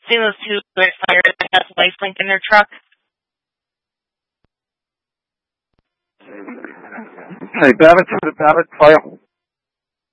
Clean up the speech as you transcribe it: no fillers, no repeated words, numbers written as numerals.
seen those two fires that has lifelink in their truck? Hey, Babbitt Fire.